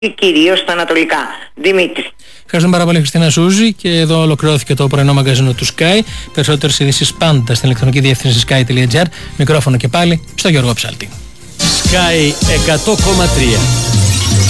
κυρίως στα ανατολικά. Δημήτρη. Ευχαριστούμε πάρα πολύ, Χριστίνα Σούζη. Και εδώ ολοκληρώθηκε το πρωινό μαγκαζίνο του Sky. Περισσότερες ειδήσεις πάντα στην ηλεκτρονική διεύθυνση sky.gr. Μικρόφωνο και πάλι στο Γιώργο Ψάλτη. Sky 100,3.